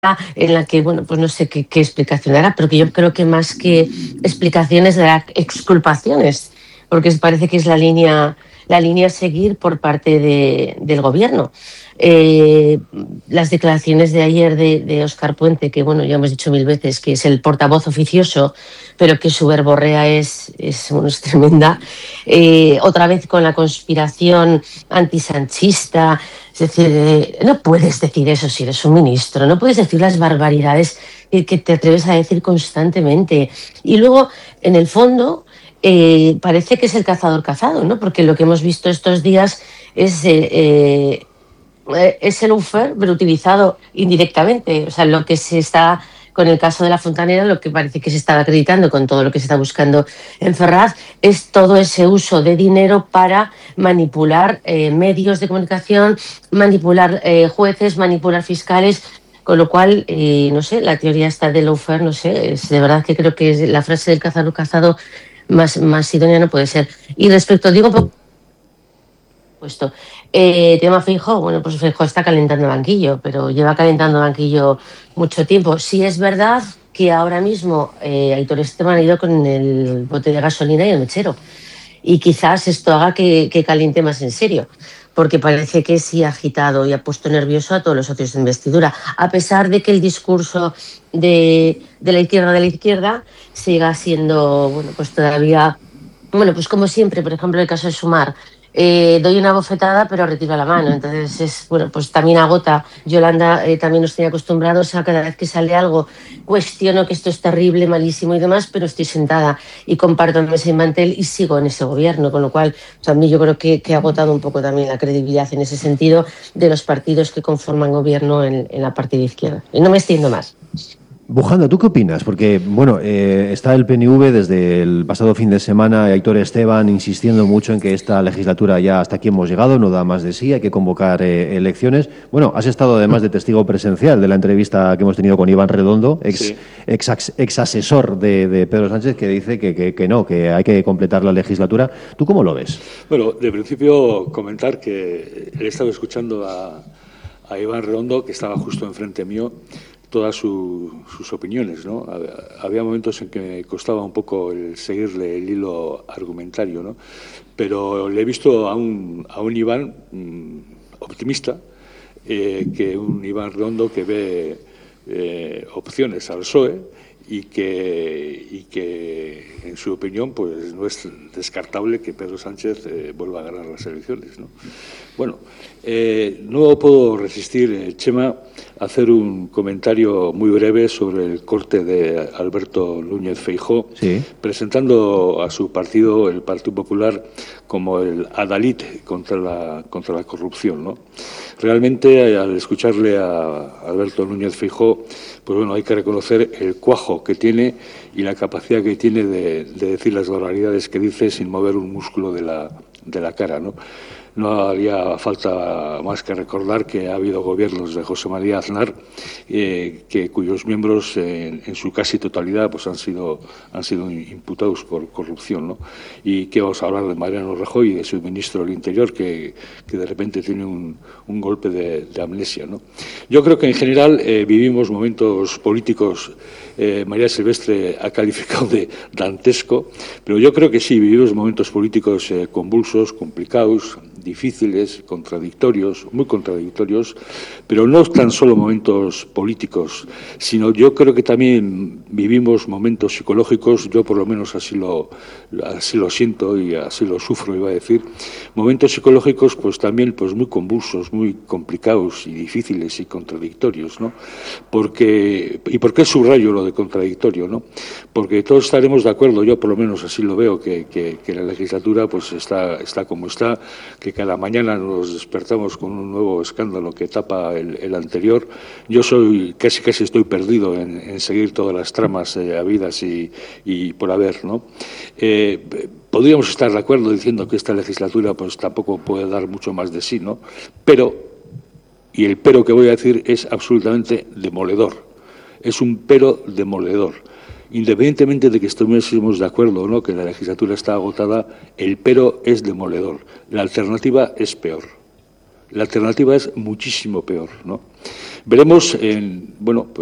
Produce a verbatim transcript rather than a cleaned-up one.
en la que, bueno, pues no sé qué, qué explicación dará, pero que yo creo que más que explicaciones dará exculpaciones, porque parece que es la línea, la línea a seguir por parte de, del gobierno. Eh, las declaraciones de ayer de, de Óscar Puente, que bueno, ya hemos dicho mil veces que es el portavoz oficioso, pero que su verborrea es, es, bueno, es tremenda. Eh, otra vez con la conspiración antisanchista. Es decir, eh, no puedes decir eso si eres un ministro, no puedes decir las barbaridades que, que te atreves a decir constantemente. Y luego, en el fondo, eh, parece que es el cazador cazado, ¿no? Porque lo que hemos visto estos días es, eh, eh, es el lawfare, pero utilizado indirectamente. O sea, lo que se está... Con el caso de la Fontanera, lo que parece que se está acreditando con todo lo que se está buscando en Ferraz es todo ese uso de dinero para manipular eh, medios de comunicación, manipular eh, jueces, manipular fiscales, con lo cual, eh, no sé, la teoría está de lawfare, no sé, es de verdad que creo que la frase del cazador cazado más, más idónea no puede ser. Y respecto, digo, puesto. Eh, tema Feijóo, bueno, pues Feijóo está calentando banquillo, pero lleva calentando banquillo mucho tiempo. Sí es verdad que ahora mismo eh, Aitor Esteban ha ido con el bote de gasolina y el mechero. Y quizás esto haga que, que caliente más en serio, porque parece que sí ha agitado y ha puesto nervioso a todos los socios de investidura, a pesar de que el discurso de, de la izquierda de la izquierda siga siendo, bueno, pues todavía, bueno, pues como siempre, por ejemplo, el caso de Sumar. Eh, doy una bofetada pero retiro la mano, entonces es, bueno, pues también agota. Yolanda eh, también nos tiene acostumbrados a cada vez que sale algo cuestiono que esto es terrible, malísimo y demás, pero estoy sentada y comparto mesa y mantel y sigo en ese gobierno, con lo cual también yo creo que, que ha agotado un poco también la credibilidad en ese sentido de los partidos que conforman gobierno en, en la parte de izquierda. Y no me extiendo más. Bujanda, ¿tú qué opinas? Porque, bueno, eh, está el P N V desde el pasado fin de semana, Aitor Esteban insistiendo mucho en que esta legislatura ya hasta aquí hemos llegado, no da más de sí, hay que convocar eh, elecciones. Bueno, has estado además de testigo presencial de la entrevista que hemos tenido con Iván Redondo, ex, sí. ex, ex asesor de, de Pedro Sánchez, que dice que, que, que no, que hay que completar la legislatura. ¿Tú cómo lo ves? Bueno, de principio comentar que he estado escuchando a, a Iván Redondo, que estaba justo enfrente mío, todas su, sus opiniones, ¿no? Había momentos en que me costaba un poco el seguirle el hilo argumentario, ¿no? Pero le he visto a un, a un Iván mmm, optimista, eh, que un Iván Redondo que ve eh, opciones al P S O E y que, y que, en su opinión, pues no es descartable que Pedro Sánchez eh, vuelva a ganar las elecciones, ¿no? Bueno, eh, no puedo resistir, eh, Chema, a hacer un comentario muy breve sobre el corte de Alberto Núñez Feijóo, sí. presentando a su partido, el Partido Popular, como el adalid contra la, contra la corrupción, ¿no? Realmente, al escucharle a Alberto Núñez Feijóo, pues bueno, hay que reconocer el cuajo que tiene y la capacidad que tiene de, de decir las barbaridades que dice sin mover un músculo de la, de la cara, ¿no? No haría falta más que recordar que ha habido gobiernos de José María Aznar eh, que, cuyos miembros eh, en su casi totalidad pues han sido han sido imputados por corrupción, ¿no? Y que vamos a hablar de Mariano Rajoy y de su ministro del Interior que, que de repente tiene un, un golpe de, de amnesia, ¿no? Yo creo que en general eh, vivimos momentos políticos, eh, María Silvestre ha calificado de dantesco, pero yo creo que sí, vivimos momentos políticos eh, convulsos, complicados, difíciles, contradictorios, muy contradictorios, pero no tan solo momentos políticos, sino yo creo que también vivimos momentos psicológicos, yo por lo menos así lo, así lo siento y así lo sufro, iba a decir, momentos psicológicos pues también pues muy convulsos, muy complicados y difíciles y contradictorios, ¿no? Porque, ¿y por qué subrayo lo de contradictorio, no? Porque todos estaremos de acuerdo, yo por lo menos así lo veo, que, que, que la legislatura pues está, está como está, que cada mañana nos despertamos con un nuevo escándalo que tapa el, el anterior. Yo soy casi casi estoy perdido en, en seguir todas las tramas eh, habidas y, y por haber, ¿no? Eh, podríamos estar de acuerdo diciendo que esta legislatura pues tampoco puede dar mucho más de sí, ¿no? Pero, y el pero que voy a decir es absolutamente demoledor. Es un pero demoledor. Independientemente de que estuviésemos de acuerdo o no que la legislatura está agotada, el pero es demoledor. La alternativa es peor. La alternativa es muchísimo peor, ¿no? Veremos, en, bueno,